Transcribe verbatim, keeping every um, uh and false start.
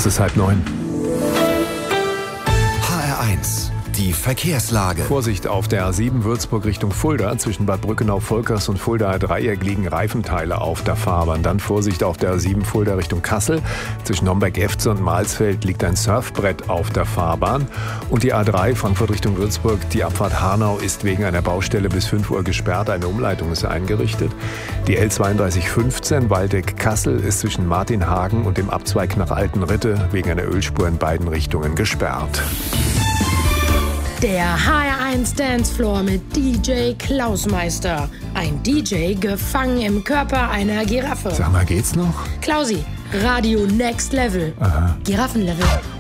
Es ist halb neun. H R eins, die Verkehrslage. Vorsicht auf der A sieben Würzburg Richtung Fulda. Zwischen Bad Brückenau-Volkers und Fuldaer Dreieck liegen Reifenteile auf der Fahrbahn. Dann Vorsicht auf der A sieben Fulda Richtung Kassel. Zwischen Homberg-Efze und Mahlsfeld liegt ein Surfbrett auf der Fahrbahn. Und die A drei Frankfurt Richtung Würzburg, die Abfahrt Hanau ist wegen einer Baustelle bis fünf Uhr gesperrt. Eine Umleitung ist eingerichtet. Die L zweiunddreißig fünfzehn Waldeck-Kassel ist zwischen Martinhagen und dem Abzweig nach Altenritte wegen einer Ölspur in beiden Richtungen gesperrt. Der H R eins Dancefloor mit D J Klausmeister. Ein D J gefangen im Körper einer Giraffe. Sag mal, geht's noch? Klausi, Radio Next Level. Aha. Giraffenlevel.